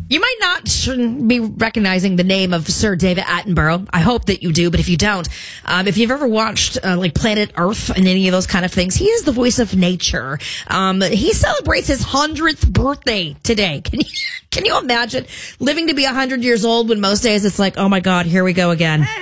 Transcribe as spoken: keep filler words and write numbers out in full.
You might not be recognizing the name of Sir David Attenborough. I hope that you do, but if you don't, um, if you've ever watched uh, like Planet Earth and any of those kind of things, he is the voice of nature. Um, he celebrates his hundredth birthday today. Can you, can you imagine living to be one hundred years old when most days it's like, oh my God, here we go again.